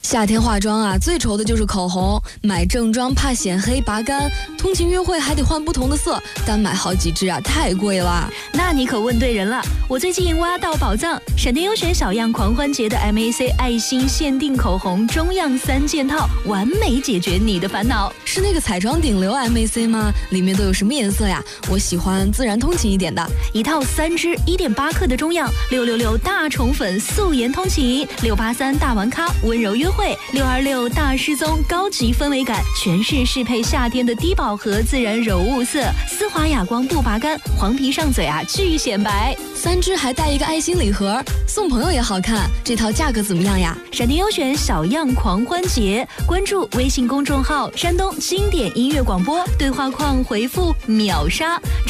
夏天化妆啊，最愁的就是口红。买正装怕显黑拔干，通勤约会还得换不同的色，单买好几支啊，太贵了。 那你可问对人了，我最近挖到宝藏，闪电优选小样狂欢节的 MAC 爱心限定口红中样3件套，完美解决你的烦恼。 是那个彩妆顶流 MAC 吗？里面都有什么颜色呀？我喜欢自然通勤一点的。 一套3支1.8克的中样，666大宠粉素颜通勤，683大玩咖温柔约会，626大失踪高级氛围感，全是适配夏天的低饱和自然柔雾色，丝滑哑光不拔干，黄皮上嘴啊巨显白。 3支还带一个爱心礼盒，送朋友也好看。这套价格怎么样呀？ 闪电优选小样狂欢节，关注微信公众号山东经典音乐广播，对话框回复秒杀。